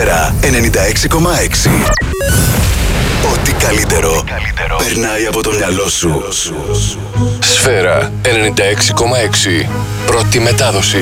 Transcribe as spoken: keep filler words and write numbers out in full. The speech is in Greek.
Σφαίρα ενενήντα έξι κόμμα έξι. Ό,τι καλύτερο περνάει από το μυαλό σου. Σφαίρα ενενήντα έξι κόμμα έξι. Πρώτη μετάδοση.